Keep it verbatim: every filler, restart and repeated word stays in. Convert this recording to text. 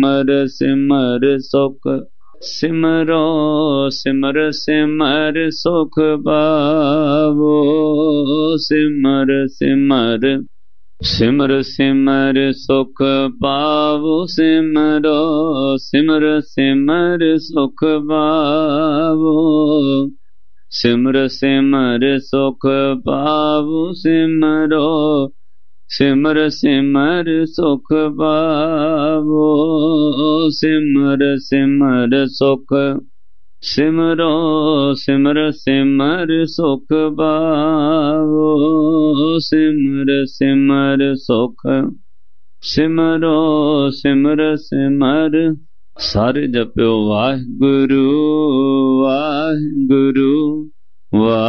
ਸਿਮਰ ਸਿਮਰ ਸੁਖ ਸਿਮਰੋ ਸਿਮਰ ਸਿਮਰ ਸੁਖ ਪਾਵੋ ਸਿਮਰ ਸਿਮਰ ਸਿਮਰ ਸਿਮਰ ਸੁਖ ਪਾਵੋ ਸਿਮਰੋ ਸਿਮਰ ਸਿਮਰ ਸੁਖ ਪਾਵੋ ਸਿਮਰ ਸਿਮਰ ਸੁਖ ਪਾਵੋ ਸਿਮਰੋ ਸਿਮਰ ਸਿਮਰ ਸੁਖ ਪਾਵੋ ਸਿਮਰ ਸਿਮਰ ਸੁਖ ਸਿਮਰੋ ਸਿਮਰ ਸਿਮਰ ਸੁਖ ਪਾਵੋ ਸਿਮਰ ਸਿਮਰ ਸੁਖ ਸਿਮਰੋ ਸਿਮਰ ਸਿਮਰ। ਸਾਰੇ ਜਪਿਓ ਵਾਹਿਗੁਰੂ ਵਾਹਿਗੁਰੂ ਵਾਹਿਗੁਰੂ।